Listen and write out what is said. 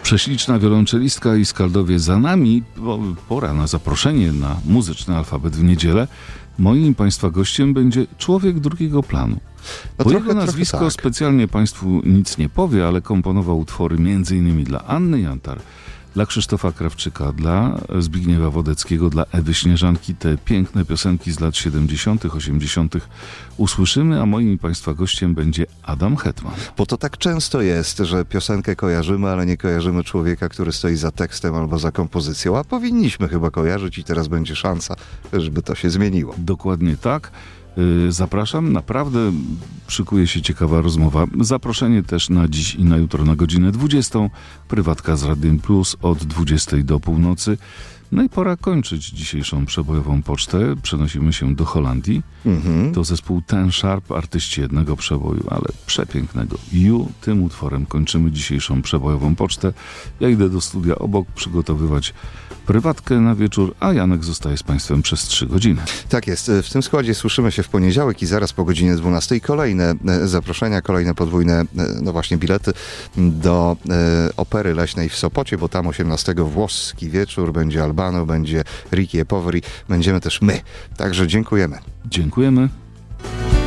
Prześliczna wiolonczelistka i skaldowie za nami. Pora na zaproszenie na muzyczny alfabet w niedzielę. Moim i Państwa gościem będzie człowiek drugiego planu. Bo jego nazwisko tak. specjalnie Państwu nic nie powie, ale komponował utwory m.in. dla Anny Jantar, dla Krzysztofa Krawczyka, dla Zbigniewa Wodeckiego, dla Ewy Śnieżanki. Te piękne piosenki z lat 70., 80. usłyszymy, a moim i Państwa gościem będzie Adam Hetman. Bo to tak często jest, że piosenkę kojarzymy, ale nie kojarzymy człowieka, który stoi za tekstem albo za kompozycją, a powinniśmy chyba kojarzyć i teraz będzie szansa, żeby to się zmieniło. Dokładnie tak. Zapraszam, naprawdę szykuje się ciekawa rozmowa. Zaproszenie też na dziś i na jutro na godzinę 20. Prywatka z Radiem Plus od 20 do północy. No i pora kończyć dzisiejszą przebojową pocztę. Przenosimy się do Holandii. To zespół Ten Sharp, artyści jednego przeboju, ale przepięknego. Tym utworem kończymy dzisiejszą przebojową pocztę. Ja idę do studia obok przygotowywać prywatkę na wieczór, a Janek zostaje z Państwem przez 3 godziny. Tak jest. W tym składzie słyszymy się w poniedziałek i zaraz po godzinie 12 kolejne zaproszenia, kolejne podwójne, no właśnie, bilety do Opery Leśnej w Sopocie, bo tam 18 włoski wieczór, będzie Albano, będzie Ricky e Poveri, będziemy też my. Także dziękujemy. Dziękujemy.